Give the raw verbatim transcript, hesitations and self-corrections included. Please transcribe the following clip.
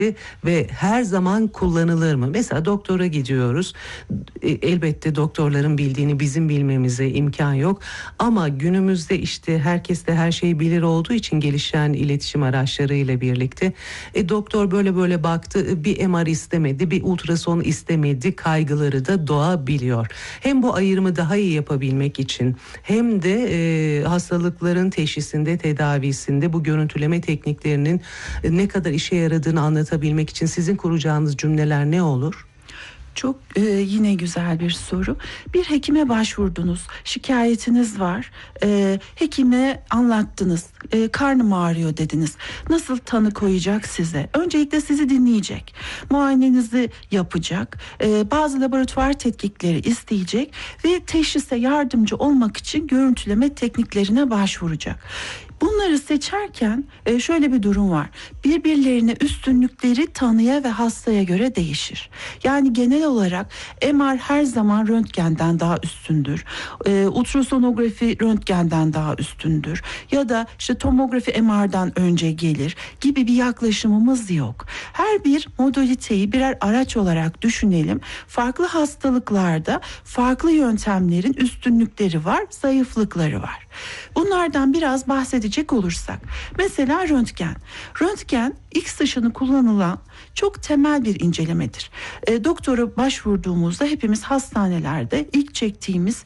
ve her zaman kullanılır mı? Mesela doktora gidiyoruz. E, elbette doktorların bildiğini bizim bilmemize imkan yok. Ama günümüzde işte herkes de her şeyi bilir olduğu için gelişen iletişim araçlarıyla birlikte e, doktor böyle böyle baktı, bir M R istemedi, bir ultrason istemedi kaygıları da doğabiliyor. Hem bu ayrımı daha iyi yapabilmek için hem de e, hastalıkların teşhisinde, tedavisinde bu görüntüleme tekniklerinin e, ne kadar işe yaradığını anlatabilmek için sizin kuracağınız cümleler ne olur? Çok e, yine güzel bir soru. Bir hekime başvurdunuz, şikayetiniz var. E, hekime anlattınız, e, karnım ağrıyor dediniz. Nasıl tanı koyacak size? Öncelikle sizi dinleyecek, muayenenizi yapacak, e, bazı laboratuvar tetkikleri isteyecek ve teşhise yardımcı olmak için görüntüleme tekniklerine başvuracak. Bunları seçerken şöyle bir durum var. Birbirlerine üstünlükleri tanıya ve hastaya göre değişir. Yani genel olarak M R her zaman röntgenden daha üstündür. E, ultrasonografi röntgenden daha üstündür. Ya da işte tomografi M R'dan önce gelir gibi bir yaklaşımımız yok. Her bir modaliteyi birer araç olarak düşünelim. Farklı hastalıklarda farklı yöntemlerin üstünlükleri var, zayıflıkları var. Bunlardan biraz bahsedecek olursak, mesela röntgen. Röntgen X ışını kullanılan çok temel bir incelemedir. E, doktora başvurduğumuzda hepimiz hastanelerde ilk çektiğimiz